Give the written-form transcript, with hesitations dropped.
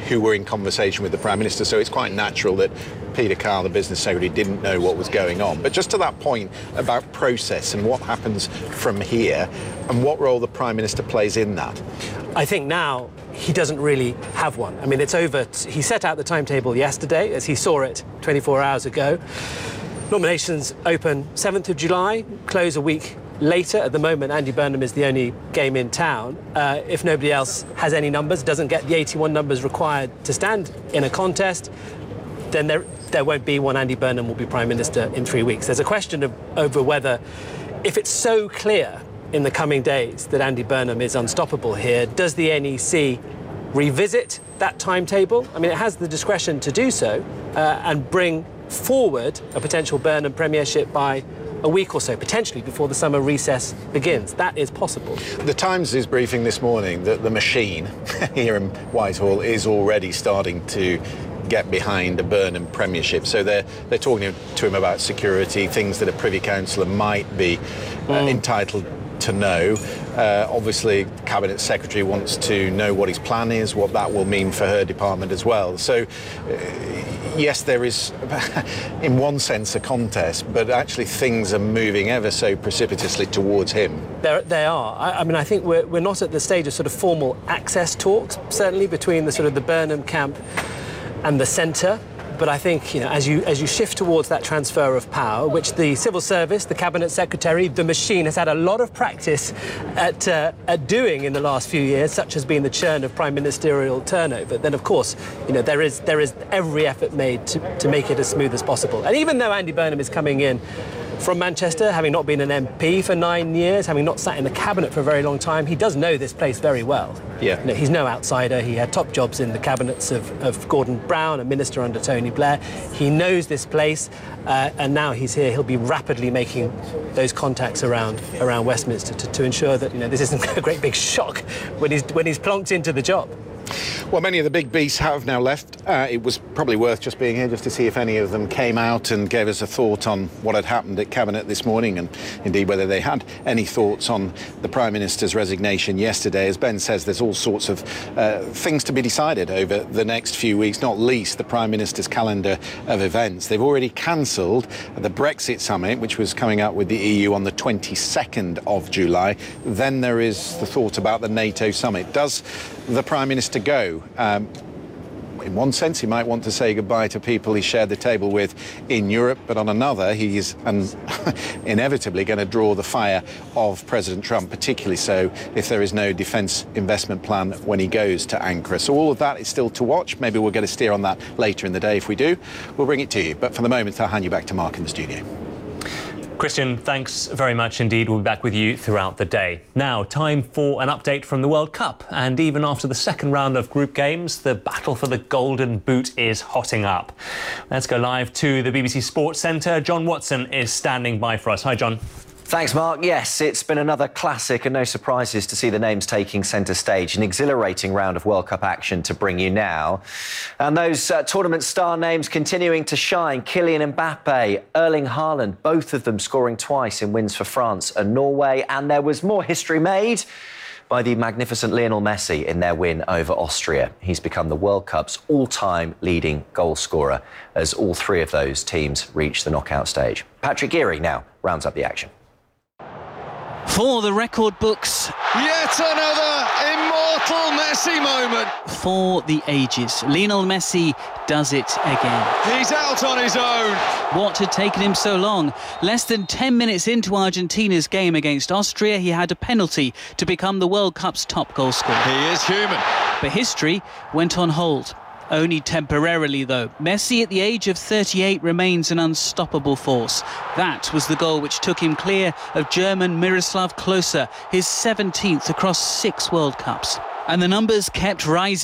who were in conversation with the Prime Minister. So it's quite natural that Peter Carr, the Business Secretary, didn't know what was going on. But just to that point about process and what happens from here and what role the Prime Minister plays in that. I think now he doesn't really have one. I mean, it's over. He set out the timetable yesterday as he saw it 24 hours ago. Nominations open 7th of July, close a week later. At the moment, Andy Burnham is the only game in town. If nobody else has any numbers, doesn't get the 81 numbers required to stand in a contest, then there won't be one. Andy Burnham will be Prime Minister in 3 weeks. There's a question over whether, if it's so clear in the coming days that Andy Burnham is unstoppable here, does the NEC revisit that timetable? I mean, it has the discretion to do so and bring forward a potential Burnham premiership by a week or so, potentially before the summer recess begins. That is possible. The Times is briefing this morning that the machine here in Whitehall is already starting to get behind a Burnham premiership. So they're talking to him about security, things that a Privy Councillor might be entitled to know. Obviously, the Cabinet Secretary wants to know what his plan is, what that will mean for her department as well. So, yes, there is, in one sense, a contest, but actually things are moving ever so precipitously towards him. They are. I mean, I think we're not at the stage of sort of formal access talks, certainly between the sort of the Burnham camp and the centre. But I think, you know, as you shift towards that transfer of power, which the Civil Service, the Cabinet Secretary, the machine has had a lot of practice at doing in the last few years, such has been the churn of prime ministerial turnover, then of course, you know, there is every effort made to make it as smooth as possible. And even though Andy Burnham is coming in from Manchester, having not been an MP for 9 years, having not sat in the cabinet for a very long time, he does know this place very well. Yeah. You know, he's no outsider. He had top jobs in the cabinets of Gordon Brown, a minister under Tony Blair. He knows this place, and now he's here. He'll be rapidly making those contacts around Westminster to ensure that, you know, this isn't a great big shock when he's plonked into the job. Well, many of the big beasts have now left. It was probably worth just being here just to see if any of them came out and gave us a thought on what had happened at Cabinet this morning, and indeed whether they had any thoughts on the Prime Minister's resignation yesterday. As Ben says, there's all sorts of things to be decided over the next few weeks, not least the Prime Minister's calendar of events. They've already cancelled the Brexit summit, which was coming up with the EU on the 22nd of July. Then there is the thought about the NATO summit. Does the Prime Minister go? In one sense, he might want to say goodbye to people he shared the table with in Europe, but on another, he is inevitably going to draw the fire of President Trump, particularly so if there is no defence investment plan when he goes to Ankara. So all of that is still to watch. Maybe we'll get a steer on that later in the day. If we do, we'll bring it to you. But for the moment, I'll hand you back to Mark in the studio. Christian, thanks very much indeed. We'll be back with you throughout the day. Now, time for an update from the World Cup. And even after the second round of group games, the battle for the Golden Boot is hotting up. Let's go live to the BBC Sports Centre. John Watson is standing by for us. Hi, John. Thanks, Mark. Yes, it's been another classic and no surprises to see the names taking centre stage. An exhilarating round of World Cup action to bring you now. And those tournament star names continuing to shine. Kylian Mbappe, Erling Haaland, both of them scoring twice in wins for France and Norway. And there was more history made by the magnificent Lionel Messi in their win over Austria. He's become the World Cup's all-time leading goal scorer as all three of those teams reach the knockout stage. Patrick Geary now rounds up the action. For the record books. Yet another immortal Messi moment. For the ages. Lionel Messi does it again. He's out on his own. What had taken him so long? Less than 10 minutes into Argentina's game against Austria, he had a penalty to become the World Cup's top goal scorer. He is human. But history went on hold. Only temporarily, though. Messi, at the age of 38, remains an unstoppable force. That was the goal which took him clear of German Miroslav Klose, his 17th across 6 World Cups. And the numbers kept rising.